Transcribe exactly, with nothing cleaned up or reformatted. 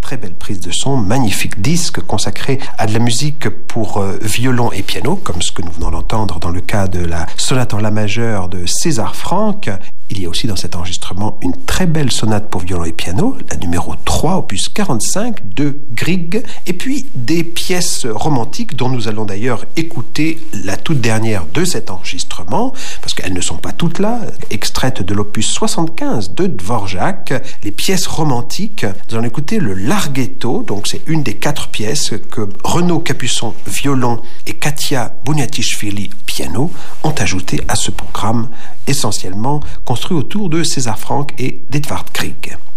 très belle prise de son, magnifique disque consacré à de la musique pour euh, violon et piano, comme ce que nous venons d'entendre dans le cas de la sonate en la majeure de César Franck. Il y a aussi dans cet enregistrement une très belle sonate pour violon et piano, la numéro trois, opus quarante-cinq de Grieg, et puis des pièces romantiques dont nous allons d'ailleurs écouter la toute dernière de cet enregistrement, parce qu'elles ne sont pas toutes là, extraites de l'opus soixante-quinze de Dvorak, les pièces romantiques. Nous allons écouter le Larghetto, donc c'est une des quatre pièces que Renaud Capuçon, violon, et Katia Bouniatishvili, piano, ont ajouté à ce programme essentiellement construit autour de César Franck et d'Edvard Grieg.